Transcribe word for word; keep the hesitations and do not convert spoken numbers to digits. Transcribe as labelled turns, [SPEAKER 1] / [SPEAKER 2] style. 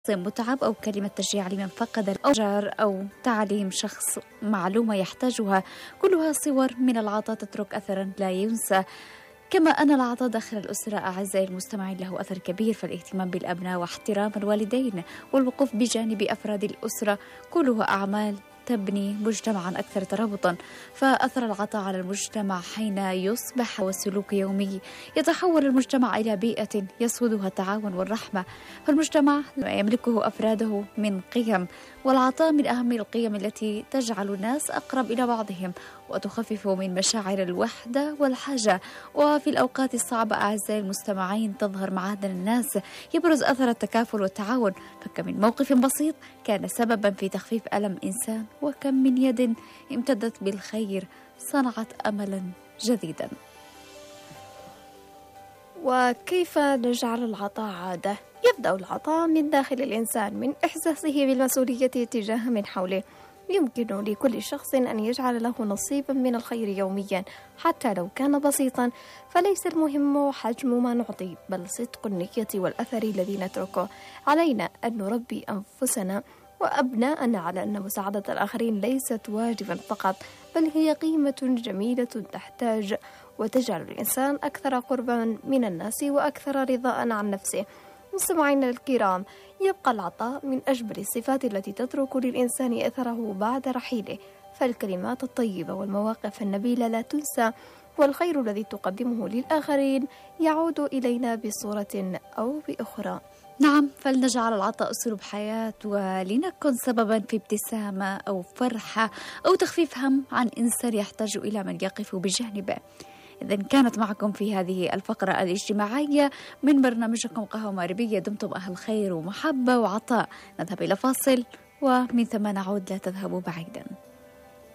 [SPEAKER 1] متعب أو كلمة تشجيع لمن فقد الأجر أو تعليم شخص معلومة يحتاجها، كلها صور من العطاء تترك أثرا لا ينسى. كما أن العطاء داخل الأسرة أعزائي المستمعين له أثر كبير، فالاهتمام بالأبناء واحترام الوالدين والوقوف بجانب أفراد الأسرة كلها أعمال تبني مجتمعا أكثر ترابطا. فأثر العطاء على المجتمع حين يصبح والسلوك يومي يتحول المجتمع إلى بيئة يسودها التعاون والرحمة. فالمجتمع ما يملكه أفراده من قيم، والعطاء من أهم القيم التي تجعل الناس أقرب إلى بعضهم وتخفف من مشاعر الوحدة والحاجة. وفي الأوقات الصعبة أعزائي المستمعين تظهر معادن الناس، يبرز أثر التكافل والتعاون. فكم من موقف بسيط كان سببا في تخفيف ألم إنسان، وكم من يد امتدت بالخير صنعت أملا جديدا.
[SPEAKER 2] وكيف نجعل العطاء عادة؟ يبدأ العطاء من داخل الإنسان، من إحساسه بالمسؤولية تجاه من حوله. يمكن لكل شخص أن يجعل له نصيبا من الخير يوميا حتى لو كان بسيطا، فليس المهم حجم ما نعطي بل صدق النية والأثر الذي نتركه. علينا أن نربي أنفسنا وأبناءنا على أن مساعدة الآخرين ليست واجبا فقط، بل هي قيمة جميلة تحتاج وتجعل الإنسان أكثر قربا من الناس وأكثر رضاء عن نفسه. مستمعينا الكرام، يبقى العطاء من أجمل الصفات التي تترك للإنسان أثره بعد رحيله، فالكلمات الطيبة والمواقف النبيلة لا تنسى، والخير الذي تقدمه للآخرين يعود إلينا بصورة أو بأخرى.
[SPEAKER 1] نعم، فلنجعل العطاء أسلوب حياة، ولنكن سببا في ابتسامة أو فرحة أو تخفيف هم عن إنسان يحتاج إلى من يقف بجانبه. إذن كانت معكم في هذه الفقرة الاجتماعية من برنامجكم قهوة مغربية. دمتم أهل خير ومحبة وعطاء. نذهب إلى فاصل ومن ثم نعود، لا تذهبوا بعيدا.